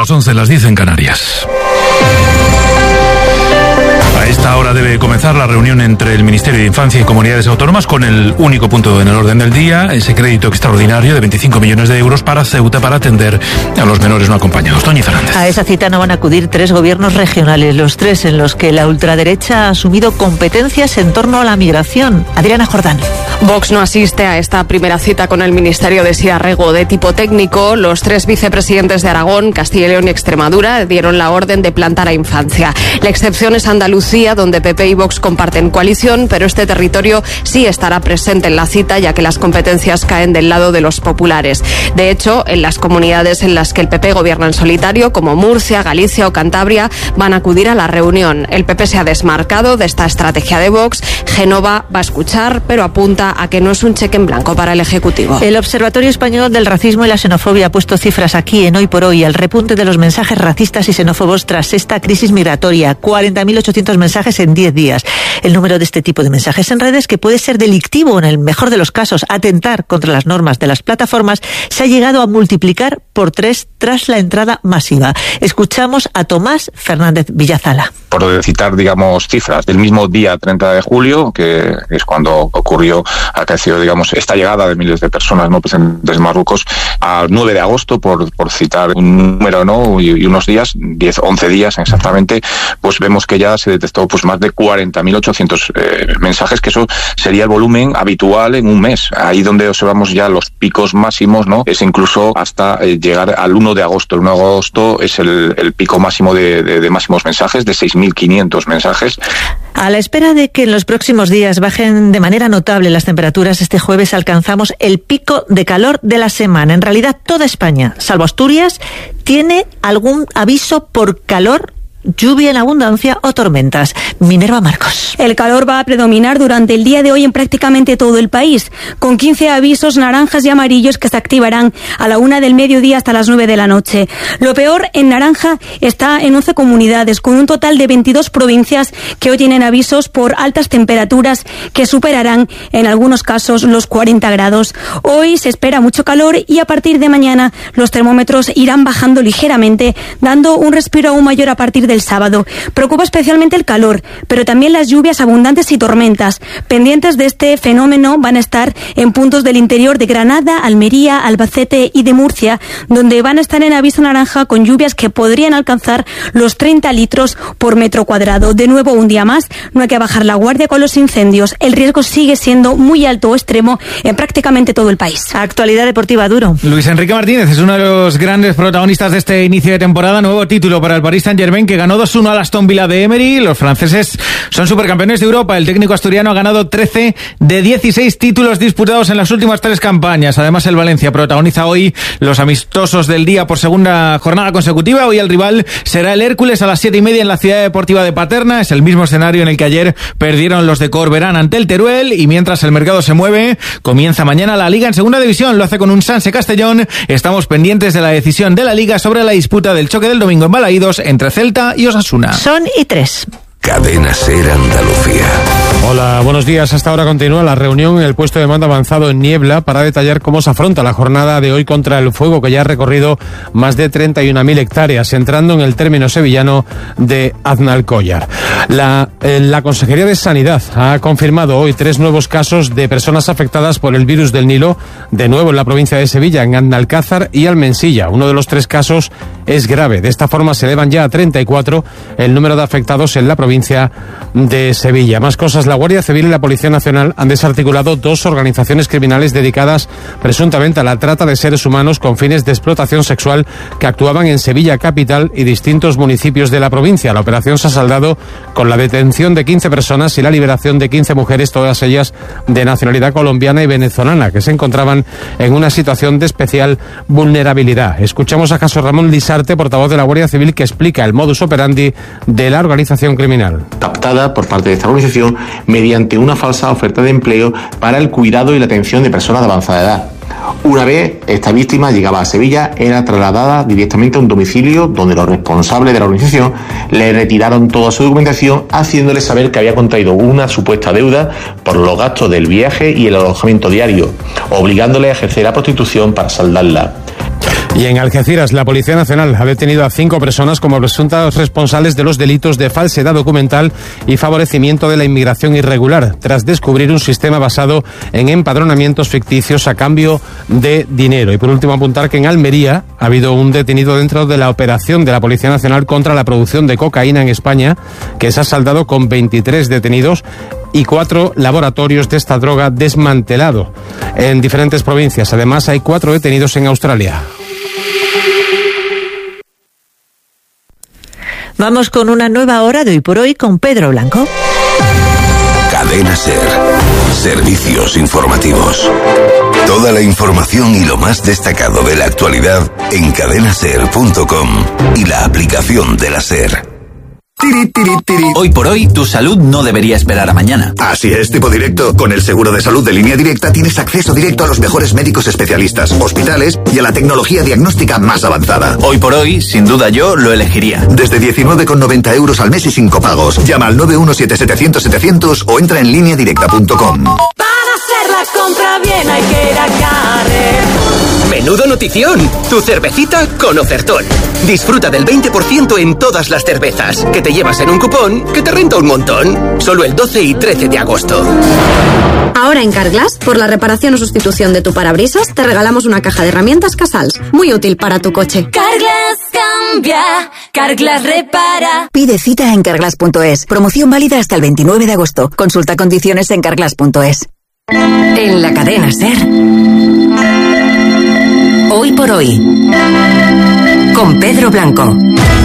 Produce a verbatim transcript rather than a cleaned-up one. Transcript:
las once, las diez en Canarias. A esta hora debe comenzar la reunión entre el Ministerio de Infancia y Comunidades Autónomas con el único punto en el orden del día, ese crédito extraordinario de veinticinco millones de euros para Ceuta para atender a los menores no acompañados. Toñi Fernández. A esa cita no van a acudir tres gobiernos regionales, los tres en los que la ultraderecha ha asumido competencias en torno a la migración. Adriana Jordán. Vox no asiste a esta primera cita con el Ministerio de Siarrego de tipo técnico. Los tres vicepresidentes de Aragón, Castilla y León y Extremadura dieron la orden de plantar a Infancia. La excepción es Andalucía, donde P P y Vox comparten coalición, pero este territorio sí estará presente en la cita, ya que las competencias caen del lado de los populares. De hecho, en las comunidades en las que el P P gobierna en solitario, como Murcia, Galicia o Cantabria, van a acudir a la reunión. El P P se ha desmarcado de esta estrategia de Vox. Génova va a escuchar, pero apunta a que no es un cheque en blanco para el Ejecutivo. El Observatorio Español del Racismo y la Xenofobia ha puesto cifras aquí en Hoy por Hoy al repunte de los mensajes racistas y xenófobos tras esta crisis migratoria. cuarenta mil ochocientos mensajes en diez días. El número de este tipo de mensajes en redes, que puede ser delictivo en el mejor de los casos, atentar contra las normas de las plataformas, se ha llegado a multiplicar por tres tras la entrada masiva. Escuchamos a Tomás Fernández Villazala. Por citar, digamos, cifras del mismo día treinta de julio, que es cuando ocurrió, acaeció, digamos, esta llegada de miles de personas no presentes en Marruecos, al nueve de agosto, por, por citar un número, ¿no? Y, y unos días, diez, once días exactamente, pues vemos que ya se detectó pues más de cuarenta mil ochocientos eh, mensajes, que eso sería el volumen habitual en un mes. Ahí donde observamos ya los picos máximos, ¿no? Es incluso hasta eh, llegar al uno de agosto. El uno de agosto es el, el pico máximo de, de, de máximos mensajes, de seis mil quinientos mensajes. A la espera de que en los próximos días bajen de manera notable las temperaturas, este jueves alcanzamos el pico de calor de la semana. En realidad, toda España, salvo Asturias, tiene algún aviso por calor, lluvia en abundancia o tormentas. Minerva Marcos. El calor va a predominar durante el día de hoy en prácticamente todo el país, con quince avisos naranjas y amarillos que se activarán a la una del mediodía hasta las nueve de la noche. Lo peor, en naranja, está en once comunidades, con un total de veintidós provincias que hoy tienen avisos por altas temperaturas que superarán en algunos casos los cuarenta grados. Hoy se espera mucho calor y a partir de mañana los termómetros irán bajando ligeramente, dando un respiro aún mayor a partir del el sábado. Preocupa especialmente el calor, pero también las lluvias abundantes y tormentas. Pendientes de este fenómeno van a estar en puntos del interior de Granada, Almería, Albacete y de Murcia, donde van a estar en aviso naranja con lluvias que podrían alcanzar los treinta litros por metro cuadrado. De nuevo, un día más, no hay que bajar la guardia con los incendios. El riesgo sigue siendo muy alto o extremo en prácticamente todo el país. Actualidad deportiva, Duro. Luis Enrique Martínez es uno de los grandes protagonistas de este inicio de temporada. Nuevo título para el Paris Saint-Germain, que ganó dos uno al Aston Villa de Emery. Los franceses son supercampeones de Europa. El técnico asturiano ha ganado trece de dieciséis títulos disputados en las últimas tres campañas. Además, el Valencia protagoniza hoy los amistosos del día por segunda jornada consecutiva. Hoy el rival será el Hércules a las siete y media en la Ciudad Deportiva de Paterna. Es el mismo escenario en el que ayer perdieron los de Corberán ante el Teruel. Y mientras el mercado se mueve, comienza mañana la Liga en segunda división. Lo hace con un Sanse Castellón. Estamos pendientes de la decisión de la Liga sobre la disputa del choque del domingo en Balaídos entre Celta y Osasuna. Son y tres. Cadena SER Andalucía. Hola, buenos días. Hasta ahora continúa la reunión en el puesto de mando avanzado en Niebla para detallar cómo se afronta la jornada de hoy contra el fuego, que ya ha recorrido más de treinta y una mil hectáreas, entrando en el término sevillano de Aznalcóllar. La, eh, la Consejería de Sanidad ha confirmado hoy tres nuevos casos de personas afectadas por el virus del Nilo, de nuevo en la provincia de Sevilla, en Annalcázar y Almensilla. Uno de los tres casos es grave. De esta forma se elevan ya a treinta y cuatro el número de afectados en la provincia de Sevilla. Más cosas. La Guardia Civil y la Policía Nacional han desarticulado dos organizaciones criminales dedicadas presuntamente a la trata de seres humanos con fines de explotación sexual que actuaban en Sevilla capital y distintos municipios de la provincia. La operación se ha saldado con la detención de quince personas y la liberación de quince mujeres, todas ellas de nacionalidad colombiana y venezolana, que se encontraban en una situación de especial vulnerabilidad. Escuchamos a José Ramón Lisarte, portavoz de la Guardia Civil, que explica el modus operandi de la organización criminal. Captada por parte de esta organización mediante una falsa oferta de empleo para el cuidado y la atención de personas de avanzada edad. Una vez esta víctima llegaba a Sevilla, era trasladada directamente a un domicilio donde los responsables de la organización le retiraron toda su documentación, haciéndole saber que había contraído una supuesta deuda por los gastos del viaje y el alojamiento diario, obligándole a ejercer la prostitución para saldarla. Y en Algeciras, la Policía Nacional ha detenido a cinco personas como presuntos responsables de los delitos de falsedad documental y favorecimiento de la inmigración irregular, tras descubrir un sistema basado en empadronamientos ficticios a cambio de dinero. Y por último, apuntar que en Almería ha habido un detenido dentro de la operación de la Policía Nacional contra la producción de cocaína en España, que se ha saldado con veintitrés detenidos y cuatro laboratorios de esta droga desmantelado en diferentes provincias. Además, hay cuatro detenidos en Australia. Vamos con una nueva hora de Hoy por Hoy con Pedro Blanco. Cadena SER. Servicios informativos. Toda la información y lo más destacado de la actualidad en cadena ser punto com y la aplicación de la SER. Tiri, tiri, tiri. Hoy por hoy, tu salud no debería esperar a mañana. Así es, tipo directo. Con el seguro de salud de Línea Directa tienes acceso directo a los mejores médicos especialistas, hospitales y a la tecnología diagnóstica más avanzada. Hoy por hoy, sin duda yo lo elegiría. Desde diecinueve con noventa euros al mes y sin copagos. Llama al nueve uno siete setecientos setecientos o entra en línea directa punto com. Para hacer la compra bien hay que ir a Carrefour. ¡Menudo notición! Tu cervecita con ofertón. Disfruta del veinte por ciento en todas las cervezas, que te llevas en un cupón que te renta un montón. Solo el doce y trece de agosto. Ahora en Carglass, por la reparación o sustitución de tu parabrisas, te regalamos una caja de herramientas Casals, muy útil para tu coche. Carglass cambia, Carglass repara. Pide cita en carglass punto es. Promoción válida hasta el veintinueve de agosto. Consulta condiciones en carglass punto es. En la cadena SER. Hoy por hoy. Con Pedro Blanco.